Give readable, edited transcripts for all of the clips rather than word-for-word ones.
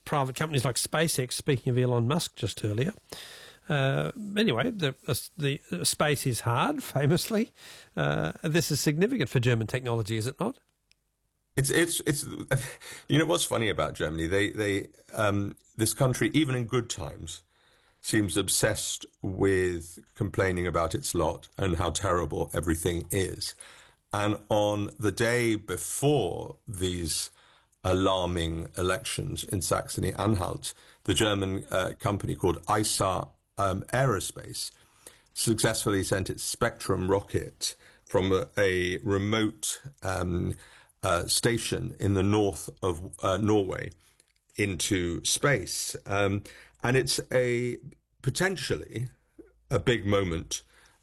private companies like SpaceX, speaking of Elon Musk just earlier. Anyway, the space is hard, famously. This is significant for German technology, is it not? It's you know what's funny about Germany? They this country, even in good times, seems obsessed with complaining about its lot and how terrible everything is. And on the day before these alarming elections in Saxony-Anhalt, the German company called ISA Aerospace successfully sent its Spectrum rocket from a remote station in the north of Norway into space. And it's potentially a big moment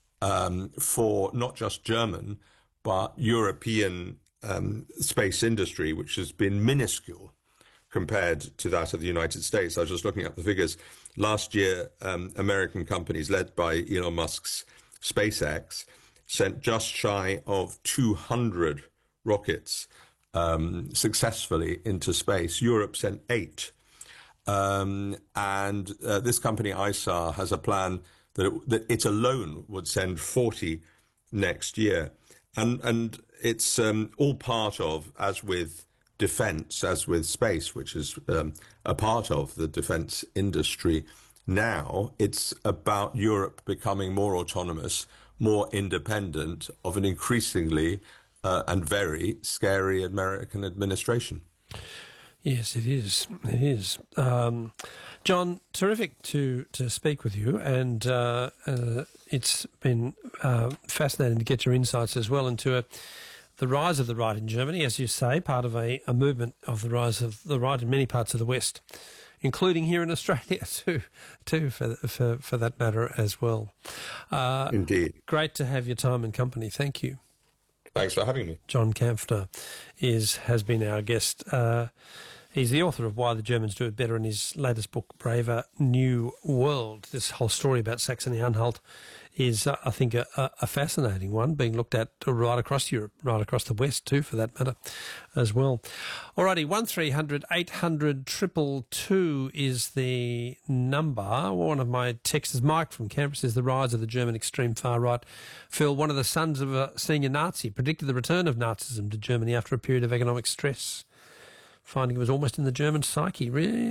for not just German, but European space industry, which has been minuscule compared to that of the United States. I was just looking at the figures. Last year, American companies led by Elon Musk's SpaceX sent just shy of 200 rockets successfully into space. Europe sent 8. And this company, ISAR, has a plan that it alone would send 40 next year. And it's all part of, as with defense, as with space, which is a part of the defense industry now, it's about Europe becoming more autonomous, more independent of an increasingly and very scary American administration. Yes, it is. It is. John, terrific to speak with you, and it's been fascinating to get your insights as well into the rise of the right in Germany, as you say, part of a movement of the rise of the right in many parts of the West, including here in Australia too, for that matter as well. Indeed. Great to have your time and company. Thank you. Thanks for having me. John Kampfner has been our guest. He's the author of Why the Germans Do It Better in his latest book, Braver New World. This whole story about Saxony-Anhalt is, I think, a fascinating one, being looked at right across Europe, right across the West too, for that matter, as well. Alrighty, 1300 800 222 is the number. One of my texters, Mike from Canberra, says the rise of the German extreme far right. Phil, one of the sons of a senior Nazi, predicted the return of Nazism to Germany after a period of economic stress, finding it was almost in the German psyche.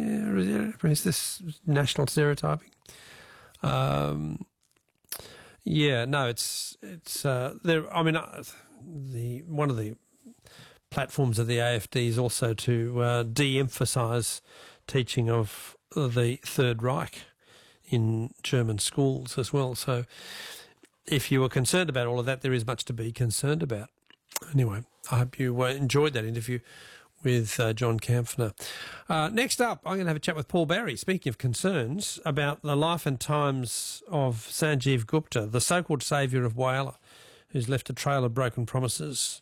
Is this national stereotyping? Yeah, no, it's there. I mean, one of the platforms of the AfD is also to de-emphasise teaching of the Third Reich in German schools as well. So, if you were concerned about all of that, there is much to be concerned about. Anyway, I hope you enjoyed that interview with John Kampfner. Next up, I'm going to have a chat with Paul Barry, speaking of concerns, about the life and times of Sanjeev Gupta, the so-called saviour of Whyalla, who's left a trail of broken promises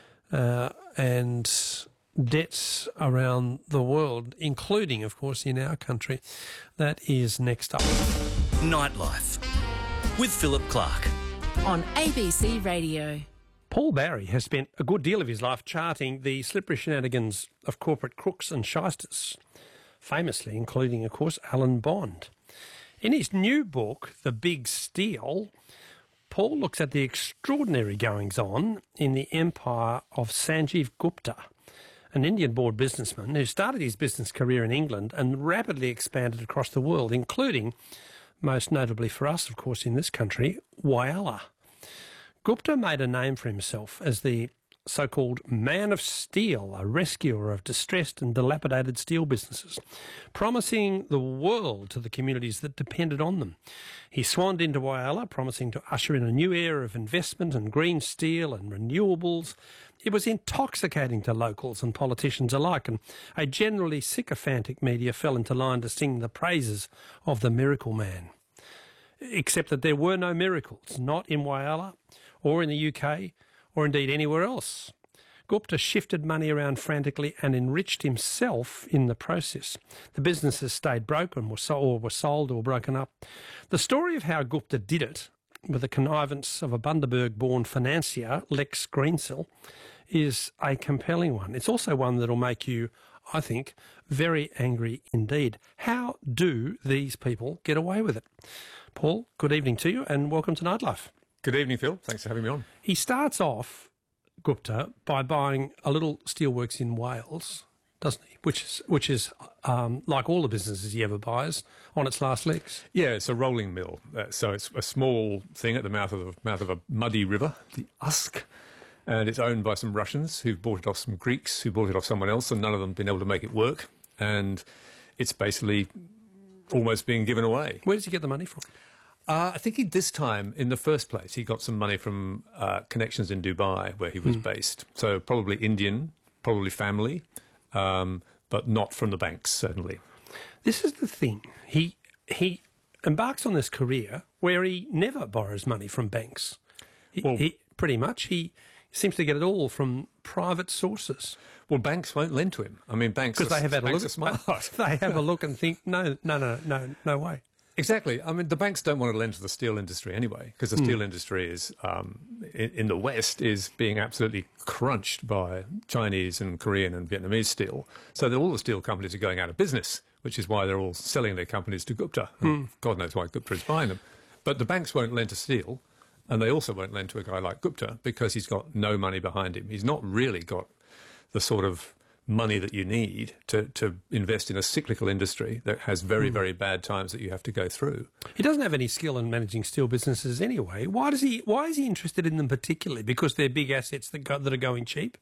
and debts around the world, including, of course, in our country. That is next up. Nightlife with Philip Clark on ABC Radio. Paul Barry has spent a good deal of his life charting the slippery shenanigans of corporate crooks and shysters, famously including, of course, Alan Bond. In his new book, The Big Steal, Paul looks at the extraordinary goings-on in the empire of Sanjeev Gupta, an Indian-born businessman who started his business career in England and rapidly expanded across the world, including, most notably for us, of course, in this country, Whyalla. Gupta made a name for himself as the so-called man of steel, a rescuer of distressed and dilapidated steel businesses, promising the world to the communities that depended on them. He swanned into Whyalla, promising to usher in a new era of investment in green steel and renewables. It was intoxicating to locals and politicians alike, and a generally sycophantic media fell into line to sing the praises of the miracle man. Except that there were no miracles, not in Whyalla, or in the UK, or indeed anywhere else. Gupta shifted money around frantically and enriched himself in the process. The businesses stayed broken, were sold or broken up. The story of how Gupta did it, with the connivance of a Bundaberg-born financier, Lex Greensill, is a compelling one. It's also one that will make you I think, very angry indeed. How do these people get away with it? Paul, good evening to you and welcome to Nightlife. Good evening, Phil. Thanks for having me on. He starts off, Gupta, by buying a little steelworks in Wales, doesn't he? Which is like all the businesses he ever buys, on its last legs. Yeah, it's a rolling mill. So it's a small thing at the mouth of a muddy river, the Usk, and it's owned by some Russians who've bought it off some Greeks who bought it off someone else, and none of them have been able to make it work. And it's basically almost being given away. Where does he get the money from? I think this time, in the first place, he got some money from connections in Dubai, where he was based. So probably Indian, probably family, but not from the banks, certainly. This is the thing. He embarks on this career where he never borrows money from banks. He pretty much seems to get it all from private sources. Well, banks won't lend to him. I mean, banks because they have had a look. Smart. They have a look and think, no way. Exactly. I mean, the banks don't want to lend to the steel industry anyway, because the steel industry is, in the West, is being absolutely crunched by Chinese and Korean and Vietnamese steel. So that all the steel companies are going out of business, which is why they're all selling their companies to Gupta. God knows why Gupta is buying them. But the banks won't lend to steel, and they also won't lend to a guy like Gupta because he's got no money behind him. He's not really got the sort of money that you need to invest in a cyclical industry that has very, very bad times that you have to go through. He doesn't have any skill in managing steel businesses anyway. Why is he interested in them particularly? Because they're big assets that are going cheap?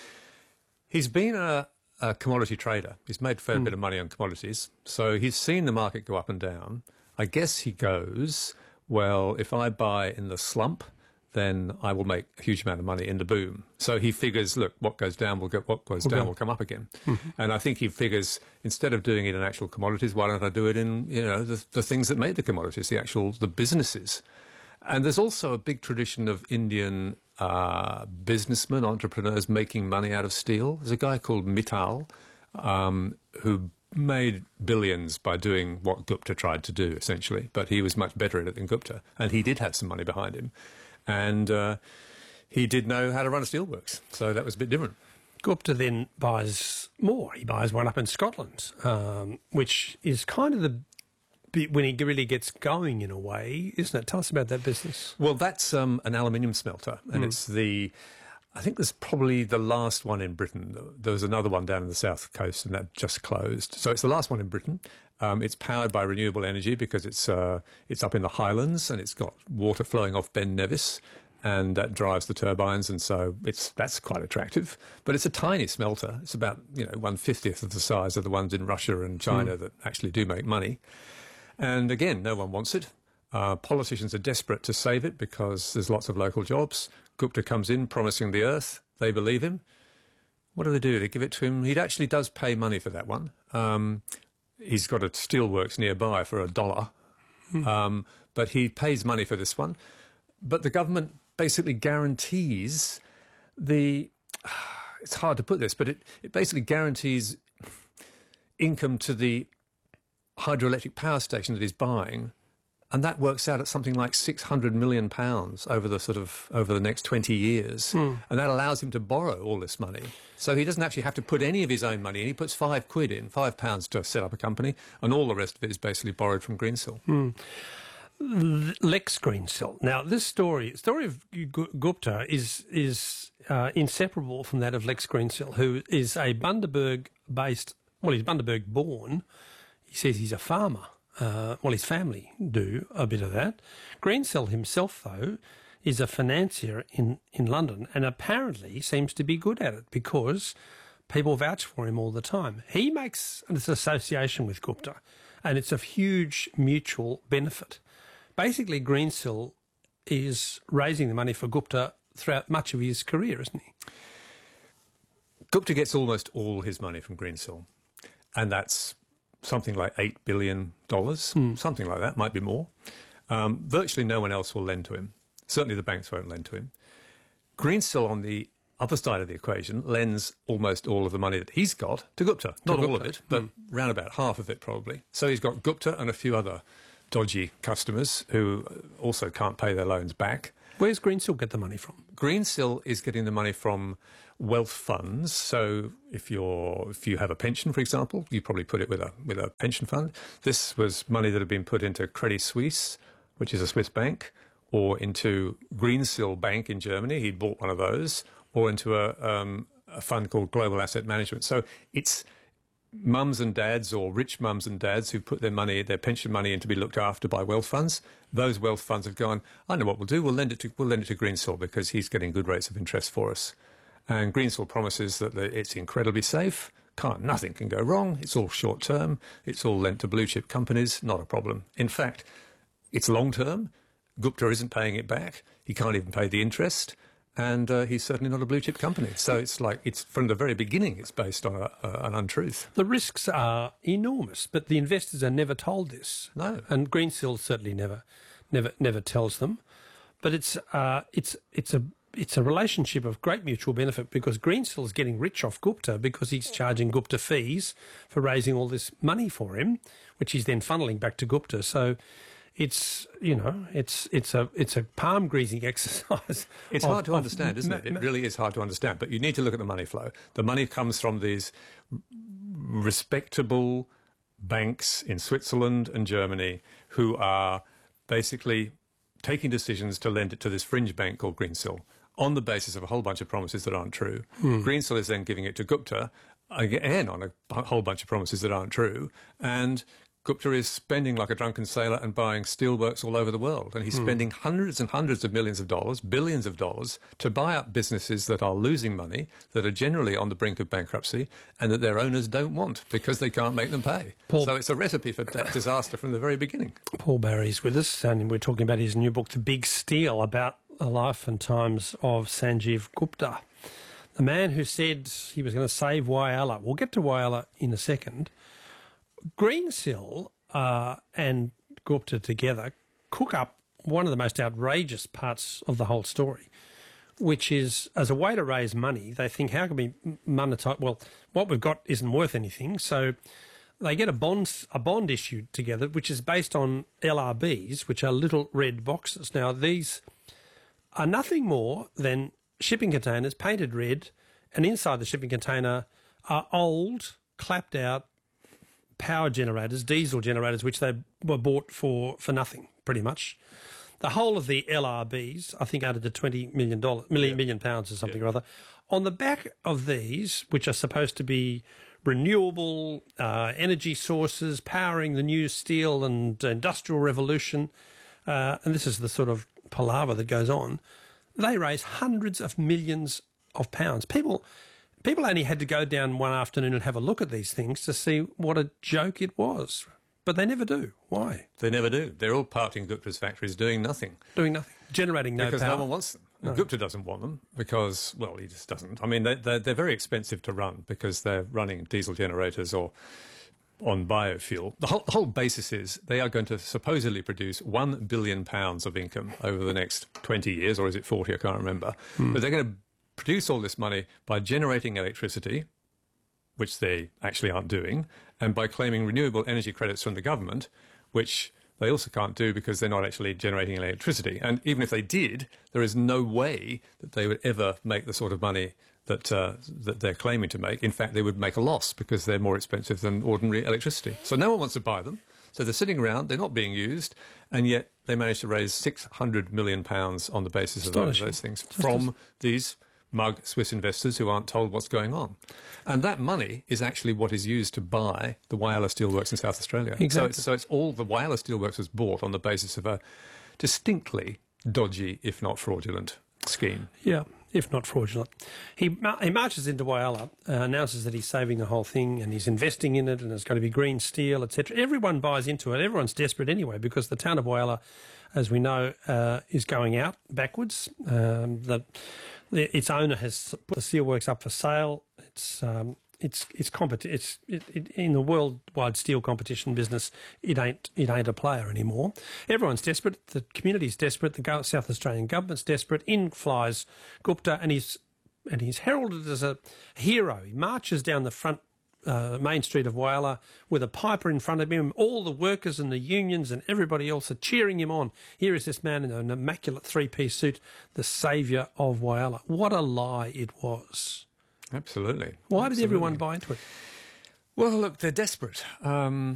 He's been a commodity trader. He's made a fair bit of money on commodities. So he's seen the market go up and down. I guess he goes, well, if I buy in the slump, then I will make a huge amount of money in the boom. So he figures, look, what goes down will will come up again. And I think he figures, instead of doing it in actual commodities, why don't I do it in, the things that made the commodities, the businesses. And there's also a big tradition of Indian businessmen, entrepreneurs making money out of steel. There's a guy called Mittal who made billions by doing what Gupta tried to do, essentially. But he was much better at it than Gupta. And he did have some money behind him. And he did know how to run a steelworks, so that was a bit different. Gupta then buys more. He buys one up in Scotland, which is kind of the bit when he really gets going in a way, isn't it? Tell us about that business. Well, that's an aluminium smelter, and it's I think there's probably the last one in Britain. There was another one down in the south coast, and that just closed. So it's the last one in Britain. It's powered by renewable energy because it's up in the Highlands and it's got water flowing off Ben Nevis, and that drives the turbines, and so that's quite attractive. But it's a tiny smelter. It's about 1/50th of the size of the ones in Russia and China that actually do make money. And again, no one wants it. Politicians are desperate to save it because there's lots of local jobs. Gupta comes in promising the earth. They believe him. What do? They give it to him. He actually does pay money for that one. He's got a steelworks nearby for $1, but he pays money for this one. But the government basically guarantees it's hard to put this, but it basically guarantees income to the hydroelectric power station that he's buying, and that works out at something like £600 million over the next 20 years. And that allows him to borrow all this money. So he doesn't actually have to put any of his own money in. He puts £5 to set up a company, and all the rest of it is basically borrowed from Greensill. Lex Greensill. Now, this story of Gupta is inseparable from that of Lex Greensill, who is a Bundaberg-based, he's Bundaberg-born. He says he's a farmer. His family do a bit of that. Greensill himself, though, is a financier in London and apparently seems to be good at it because people vouch for him all the time. He makes this association with Gupta, and it's of huge mutual benefit. Basically, Greensill is raising the money for Gupta throughout much of his career, isn't he? Gupta gets almost all his money from Greensill, and that's something like $8 billion, something like that, might be more. Virtually no one else will lend to him. Certainly the banks won't lend to him. Greensill, on the other side of the equation, lends almost all of the money that he's got to Gupta. Not all of it, but round about half of it probably. So he's got Gupta and a few other dodgy customers who also can't pay their loans back. Where's Greensill get the money from? Greensill is getting the money from wealth funds. So if you have a pension, for example, you probably put it with a pension fund. This was money that had been put into Credit Suisse, which is a Swiss bank, or into Greensill Bank in Germany. He'd bought one of those, or into a fund called Global Asset Management. So it's mums and dads, or rich mums and dads, who put their pension money in to be looked after by wealth funds. Those wealth funds have gone, I know what we'll do. We'll lend it to Greensill because he's getting good rates of interest for us. And Greensill promises that it's incredibly safe. Nothing can go wrong. It's all short term. It's all lent to blue chip companies. Not a problem. In fact, it's long term. Gupta isn't paying it back. He can't even pay the interest. And he's certainly not a blue chip company. So it's from the very beginning, it's based on an untruth. The risks are enormous, but the investors are never told this. No. And Greensill certainly never tells them. But it's a relationship of great mutual benefit, because Greensill is getting rich off Gupta because he's charging Gupta fees for raising all this money for him, which he's then funneling back to Gupta. So it's a palm greasing exercise. It's hard to understand, isn't it? It really is hard to understand. But you need to look at the money flow. The money comes from these respectable banks in Switzerland and Germany who are basically taking decisions to lend it to this fringe bank called Greensill on the basis of a whole bunch of promises that aren't true. Greensill is then giving it to Gupta, again on a whole bunch of promises that aren't true, and Gupta is spending like a drunken sailor and buying steelworks all over the world. And he's spending hundreds and hundreds of millions of dollars, billions of dollars, to buy up businesses that are losing money, that are generally on the brink of bankruptcy, and that their owners don't want because they can't make them pay. So it's a recipe for disaster from the very beginning. Paul Barry's with us, and we're talking about his new book, The Big Steal, about the life and times of Sanjeev Gupta, the man who said he was going to save Whyalla. We'll get to Whyalla in a second. Greensill and Gupta together cook up one of the most outrageous parts of the whole story, which is, as a way to raise money, they think, how can we monetize? Well, what we've got isn't worth anything, so they get a bond issued together, which is based on LRBs, which are little red boxes. Now, these are nothing more than shipping containers painted red, and inside the shipping container are old, clapped out power generators, diesel generators, which they were bought for nothing, pretty much. The whole of the LRBs, I think, added to £20 million pounds or something or other. On the back of these, which are supposed to be renewable energy sources, powering the new steel and industrial revolution, and this is the sort of palaver that goes on, they raise hundreds of millions of pounds. People only had to go down one afternoon and have a look at these things to see what a joke it was. But they never do. Why? They never do. They're all parked in Gupta's factories doing nothing. Doing nothing. Generating no because power. No one wants them. No. Gupta doesn't want them because, well, he just doesn't. I mean, they're very expensive to run because they're running diesel generators or on biofuel. The whole basis is they are going to supposedly produce £1 billion of income over the next 20 years, or is it 40? I can't remember. But they're going to produce all this money by generating electricity, which they actually aren't doing, and by claiming renewable energy credits from the government, which they also can't do because they're not actually generating electricity. And even if they did, there is no way that they would ever make the sort of money that they're claiming to make. In fact, they would make a loss because they're more expensive than ordinary electricity. So no one wants to buy them. So they're sitting around, they're not being used, and yet they managed to raise £600 million on the basis of those things from these mug Swiss investors who aren't told what's going on. And that money is actually what is used to buy the Whyalla Steelworks in South Australia. Exactly. So it's all the Whyalla Steelworks was bought on the basis of a distinctly dodgy, if not fraudulent, scheme. Yeah, if not fraudulent. He marches into Whyalla, announces that he's saving the whole thing and he's investing in it and it's going to be green steel, etc. Everyone buys into it. Everyone's desperate anyway because the town of Whyalla, as we know, is going out backwards. Its owner has put the steelworks up for sale. In the worldwide steel competition business, it ain't a player anymore. Everyone's desperate. The community's desperate. The South Australian government's desperate. In flies Gupta, and he's heralded as a hero. He marches down the front main street of Whyalla with a piper in front of him. All the workers and the unions and everybody else are cheering him on. Here is this man in an immaculate three-piece suit, the saviour of Whyalla. What a lie it was. Absolutely. Why did everyone buy into it? Well, look, they're desperate.